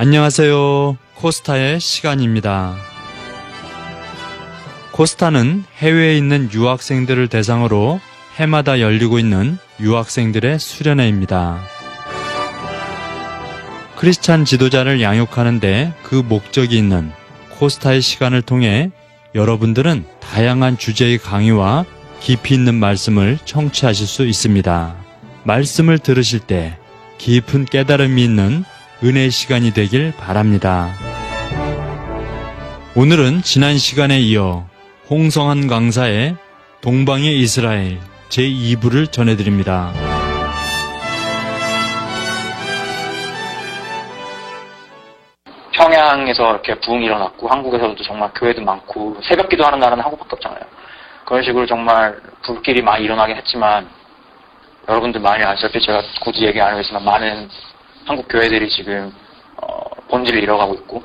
안녕하세요. 코스타의 시간입니다. 코스타는 해외에 있는 유학생들을 대상으로 해마다 열리고 있는 유학생들의 수련회입니다. 크리스찬 지도자를 양육하는데 그 목적이 있는 코스타의 시간을 통해 여러분들은 다양한 주제의 강의와 깊이 있는 말씀을 청취하실 수 있습니다. 말씀을 들으실 때 깊은 깨달음이 있는 은혜의 시간이 되길 바랍니다. 오늘은 지난 시간에 이어 홍성한 강사의 동방의 이스라엘 제2부를 전해드립니다. 평양에서 이렇게 부흥이 일어났고 한국에서도 정말 교회도 많고 새벽기도 하는 나라는 한국밖에 없잖아요. 그런 식으로 정말 불길이 많이 일어나긴 했지만 여러분들 많이 아시다시피 제가 굳이 얘기 안 하겠지만 많은 한국 교회들이 지금 본질을 잃어가고 있고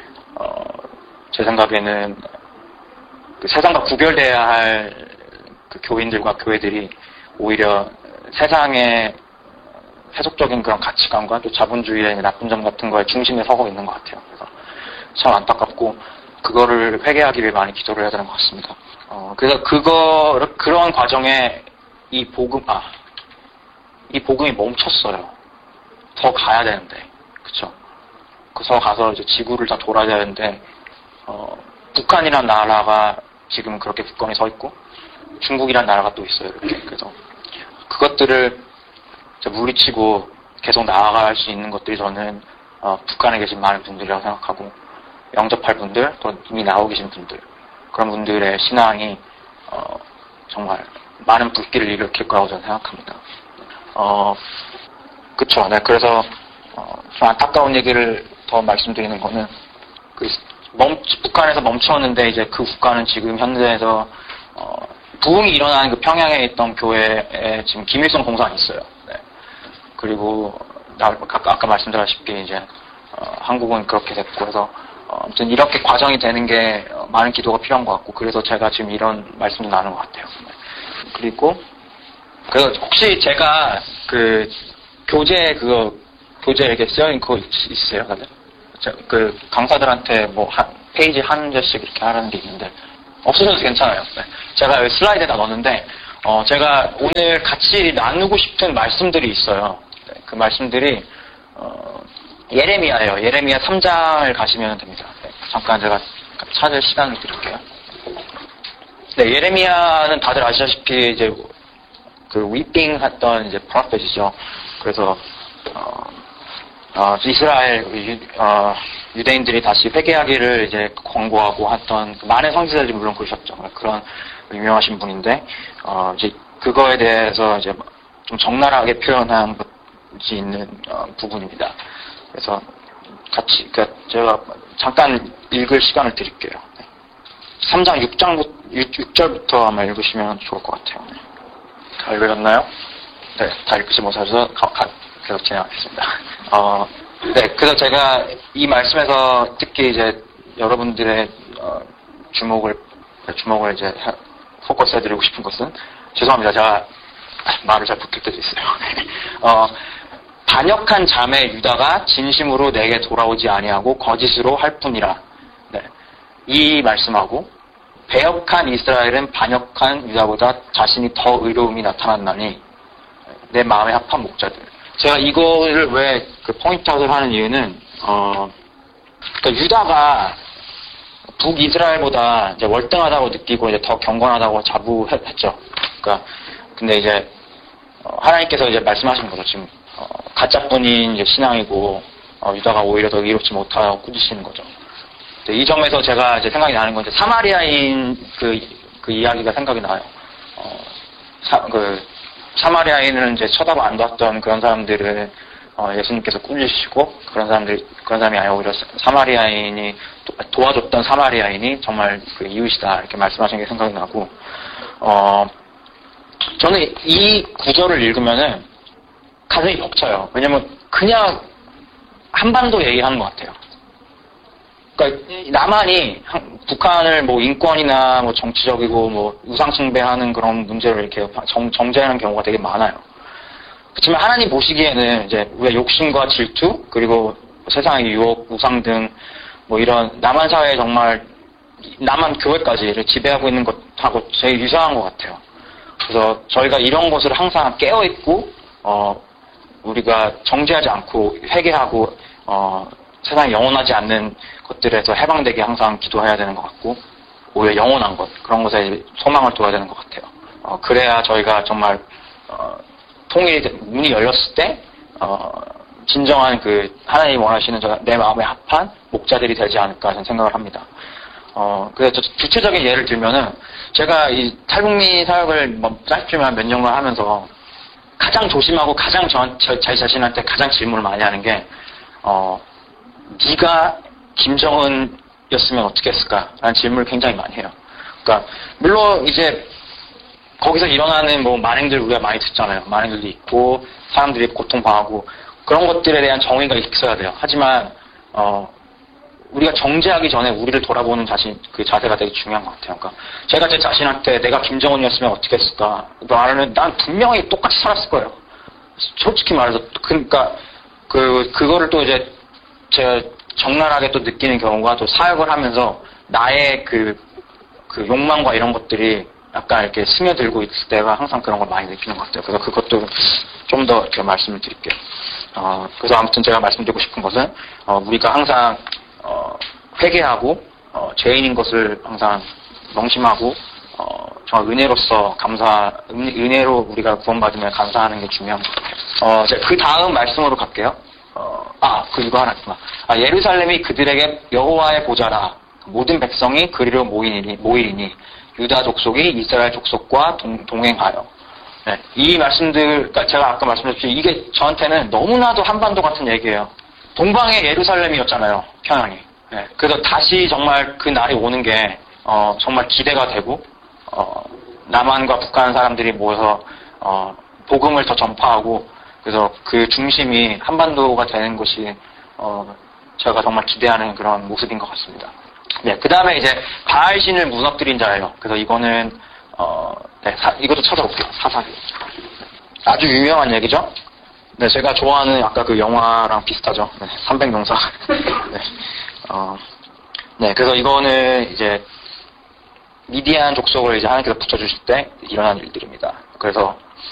제 생각에는 그 세상과 구별돼야 할 그 교인들과 교회들이 오히려 세상의 세속적인 그런 가치관과 또 자본주의의 나쁜 점 같은 거에 중심에 서고 있는 것 같아요. 그래서 참 안타깝고 그거를 회개하기 위해 많이 기도를 해야 되는 것 같습니다. 그래서 그런 과정에 이 복음이 멈췄어요. 더 가야 되는데, 그쵸? 더 가서 이제 지구를 다 돌아야 되는데, 북한이란 나라가 지금 그렇게 굳건히 서 있고, 중국이란 나라가 또 있어요, 이렇게. 그래서 그것들을 물리치고 계속 나아갈 수 있는 것들이 저는, 북한에 계신 많은 분들이라고 생각하고, 영접할 분들, 또 이미 나오고 계신 분들, 그런 분들의 신앙이, 정말 많은 불길을 일으킬 거라고 저는 생각합니다. 그쵸. 네. 그래서, 좀 안타까운 얘기를 더 말씀드리는 거는, 북한에서 멈췄는데, 이제 그 국가는 지금 현재에서, 부흥이 일어나는 그 평양에 있던 교회에 지금 김일성 공산이 있어요. 네. 그리고, 아까 말씀드렸다시피, 이제, 한국은 그렇게 됐고, 그래서, 아무튼 이렇게 과정이 되는 게 많은 기도가 필요한 것 같고, 그래서 제가 지금 이런 말씀도 나눈 것 같아요. 네. 그리고, 그래서 혹시 제가 교재 이렇게 써있는 거 있으세요, 다들? 강사들한테 페이지 한 절씩 이렇게 하라는 게 있는데, 없으셔도 괜찮아요. 네. 제가 여기 슬라이드에다 넣었는데, 제가 오늘 같이 나누고 싶은 말씀들이 있어요. 네, 그 말씀들이, 예레미야예요. 예레미야 3장을 가시면 됩니다. 네, 잠깐 제가 찾을 시간을 드릴게요. 네, 예레미야는 다들 아시다시피, 이제, 위핑 했던 이제 프로페트죠. 그래서 이스라엘 유대인들이 다시 회개하기를 이제 권고하고 했던 많은 선지자들이 물론 그러셨죠. 그런 유명하신 분인데 이제 그거에 대해서 이제 좀 적나라하게 표현한 것이 있는 부분입니다. 그래서 같이 제가 잠깐 읽을 시간을 드릴게요. 3장 6절부터 아마 읽으시면 좋을 것 같아요. 다 읽으셨나요? 네, 다 읽지 못하셔서 계속 진행하겠습니다. 네, 그래서 제가 이 말씀에서 특히 이제 여러분들의 주목을 이제 포커스해드리고 싶은 것은 죄송합니다. 제가 말을 잘 붙일 때도 있어요. 반역한 자매 유다가 진심으로 내게 돌아오지 아니하고 거짓으로 할 뿐이라. 네, 이 말씀하고 배역한 이스라엘은 반역한 유다보다 자신이 더 의로움이 나타났나니 내 마음에 합한 목자들. 제가 이거를 왜 포인트아웃을 하는 이유는 그러니까 유다가 북이스라엘보다 이제 월등하다고 느끼고 이제 더 경건하다고 자부했죠. 그러니까 근데 이제 하나님께서 이제 말씀하신 거죠. 지금 가짜뿐인 이제 신앙이고 유다가 오히려 더 의롭지 못하다고 꾸짖으시는 거죠. 이 점에서 제가 이제 생각이 나는 건 이제 사마리아인 그 이야기가 생각이 나요. 사마리아인을 이제 쳐다도 안 봤던 그런 사람들을 예수님께서 꾸짖으시고 그런 사람이 아니라 오히려 사마리아인이 도와줬던 사마리아인이 정말 그 이웃이다 이렇게 말씀하신 게 생각이 나고 저는 이 구절을 읽으면은 가슴이 벅차요. 왜냐면 그냥 한반도 얘기하는 것 같아요. 그러니까 남한이 북한을 인권이나 정치적이고 우상 숭배하는 그런 문제를 이렇게 정죄하는 경우가 되게 많아요. 그렇지만 하나님 보시기에는 이제 우리가 욕심과 질투 그리고 세상의 유혹, 우상 등 뭐 이런 남한 사회에 정말 남한 교회까지를 지배하고 있는 것하고 제일 유사한 것 같아요. 그래서 저희가 이런 것을 항상 깨어있고 우리가 정죄하지 않고 회개하고 세상에 영원하지 않는 것들에서 해방되게 항상 기도해야 되는 것 같고 오히려 영원한 것 그런 것에 소망을 둬야 되는 것 같아요. 그래야 저희가 정말 통일이 문이 열렸을 때 진정한 그 하나님이 원하시는 내 마음에 합한 목자들이 되지 않을까 저는 생각을 합니다. 그래서 구체적인 예를 들면은 제가 이 탈북민 사역을 뭐 짧지만 몇 년간 하면서 가장 조심하고 가장 제 자신한테 가장 질문을 많이 하는 게 네가 김정은이었으면 어떻게 했을까? 라는 질문을 굉장히 많이 해요. 그러니까 물론 이제 거기서 일어나는 뭐 만행들 우리가 많이 듣잖아요. 만행들도 있고 사람들이 고통당하고 그런 것들에 대한 정의가 있어야 돼요. 하지만 우리가 정죄하기 전에 우리를 돌아보는 그 자세가 되게 중요한 것 같아요. 그러니까 제가 제 자신한테 내가 김정은이었으면 어떻게 했을까? 말하면 난 분명히 똑같이 살았을 거예요. 솔직히 말해서 그러니까 그거를 또 이제 제가 적나라하게 또 느끼는 경우가 또 사역을 하면서 나의 그 욕망과 이런 것들이 약간 이렇게 스며들고 있을 때가 항상 그런 걸 많이 느끼는 것 같아요. 그래서 그것도 좀 더 이렇게 말씀을 드릴게요. 그래서 아무튼 제가 말씀드리고 싶은 것은 우리가 항상 회개하고 죄인인 것을 항상 명심하고 정말 은혜로서 은혜로 우리가 구원받으면 감사하는 게 중요한 것 같아요. 그 다음 말씀으로 갈게요. 이거 하나 있구나. 예루살렘이 그들에게 여호와의 보좌라. 모든 백성이 그리로 모이리니 유다 족속이 이스라엘 족속과 동행하여. 네, 이 말씀들, 그러니까 제가 아까 말씀드렸듯이 이게 저한테는 너무나도 한반도 같은 얘기예요. 동방의 예루살렘이었잖아요, 평양이. 네, 그래서 다시 정말 그 날이 오는 게 정말 기대가 되고 남한과 북한 사람들이 모여서 복음을 더 전파하고 그래서 그 중심이 한반도가 되는 것이 제가 정말 기대하는 그런 모습인 것 같습니다. 네, 그 다음에 이제 바알신을 무너뜨린 자예요. 그래서 이거는 이것도 찾아볼게요. 사사기. 아주 유명한 얘기죠. 네, 제가 좋아하는 아까 그 영화랑 비슷하죠. 네, 300명사. 네, 그래서 이거는 이제 미디안 족속을 이제 하나님께서 붙여주실 때 일어난 일들입니다. 그래서